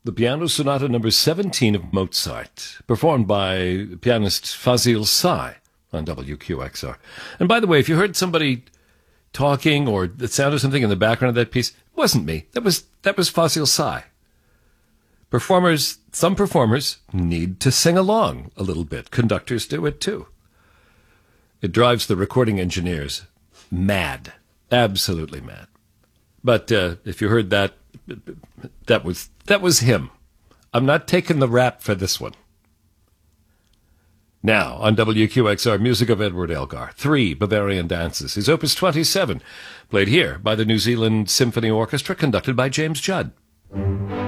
the Piano Sonata number 17 of Mozart, performed by pianist Fazil Say on WQXR. And by the way, if you heard somebody talking or the sound of something in the background of that piece, it wasn't me. That was Fazil Say. Some performers need to sing along a little bit. Conductors do it too. It drives the recording engineers mad, absolutely mad. But if you heard that, that was him. I'm not taking the rap for this one. Now, on WQXR, music of Edward Elgar, 3 Bavarian Dances, his Opus 27, played here by the New Zealand Symphony Orchestra, conducted by James Judd.